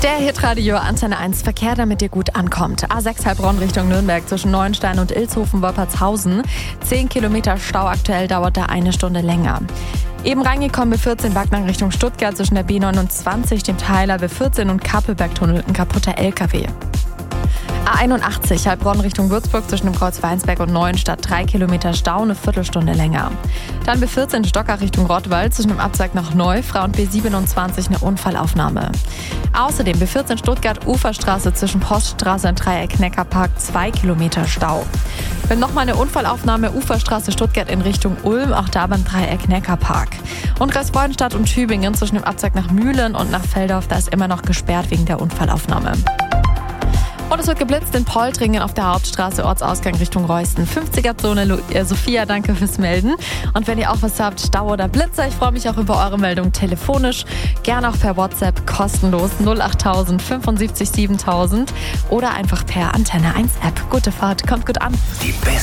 Der Hitradio Antenne 1 Verkehr, damit ihr gut ankommt. A6 Heilbronn Richtung Nürnberg zwischen Neuenstein und Ilshofen-Wolpertshausen. 10 Kilometer Stau, aktuell dauert da 1 Stunde länger. Eben reingekommen B14 Backnang Richtung Stuttgart zwischen der B29, dem Teiler B14 und Kappelbergtunnel, ein kaputter LKW. A81 Heilbronn Richtung Würzburg zwischen dem Kreuz Weinsberg und Neuenstadt 3 Kilometer Stau, eine Viertelstunde länger. Dann B14 Stocker Richtung Rottweil zwischen dem Abzweig nach Neufra und B27 eine Unfallaufnahme. Außerdem B14 Stuttgart Uferstraße zwischen Poststraße und Dreieck Neckarpark 2 Kilometer Stau. Dann nochmal eine Unfallaufnahme Uferstraße Stuttgart in Richtung Ulm, auch da beim Dreieck Neckarpark. Und Kreis Freudenstadt und Tübingen zwischen dem Abzweig nach Mühlen und nach Feldorf, da ist immer noch gesperrt wegen der Unfallaufnahme. Und es wird geblitzt in Poltringen auf der Hauptstraße, Ortsausgang Richtung Reusten. 50er-Zone, Sophia, danke fürs Melden. Und wenn ihr auch was habt, Stau oder Blitzer, ich freue mich auch über eure Meldung telefonisch. Gerne auch per WhatsApp, kostenlos 08000 75 7000 oder einfach per Antenne 1 App. Gute Fahrt, kommt gut an.